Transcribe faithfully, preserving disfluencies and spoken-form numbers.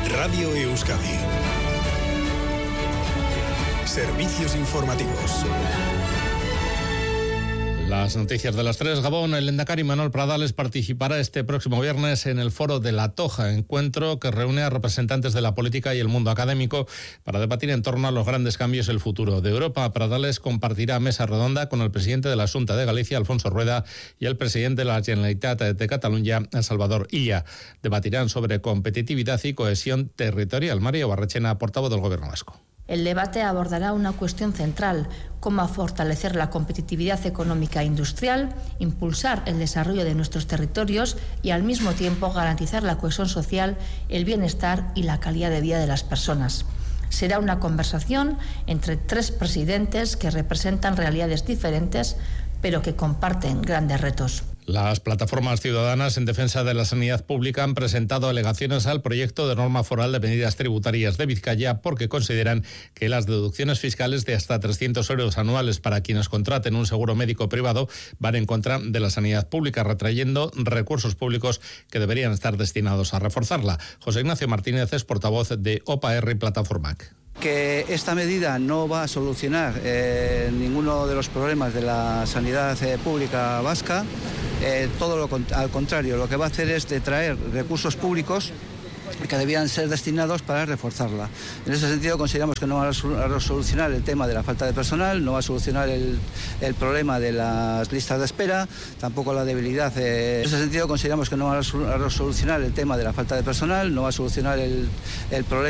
Radio Euskadi. Servicios informativos. Las noticias de las tres. Gabón, el lehendakari Manuel Pradales participará este próximo viernes en el Foro de La Toja, encuentro que reúne a representantes de la política y el mundo académico para debatir en torno a los grandes cambios y el futuro de Europa. Pradales compartirá mesa redonda con el presidente de la Xunta de Galicia, Alfonso Rueda, y el presidente de la Generalitat de Cataluña, Salvador Illa. Debatirán sobre competitividad y cohesión territorial. María Barrechena, portavoz del Gobierno vasco. El debate abordará una cuestión central: cómo fortalecer la competitividad económica e industrial, impulsar el desarrollo de nuestros territorios y al mismo tiempo garantizar la cohesión social, el bienestar y la calidad de vida de las personas. Será una conversación entre tres presidentes que representan realidades diferentes, pero que comparten grandes retos. Las plataformas ciudadanas en defensa de la sanidad pública han presentado alegaciones al proyecto de norma foral de medidas tributarias de Vizcaya porque consideran que las deducciones fiscales de hasta trescientos euros anuales para quienes contraten un seguro médico privado van en contra de la sanidad pública, retrayendo recursos públicos que deberían estar destinados a reforzarla. José Ignacio Martínez es portavoz de O P A R y Plataformac. Que esta medida no va a solucionar eh, ninguno de los problemas de la sanidad eh, pública vasca, eh, todo lo al contrario, lo que va a hacer es detraer recursos públicos que debían ser destinados para reforzarla. En ese sentido consideramos que no va a solucionar el tema de la falta de personal, no va a solucionar el, el problema de las listas de espera, tampoco la debilidad. Eh, en ese sentido consideramos que no va a solucionar el tema de la falta de personal, no va a solucionar el, el problema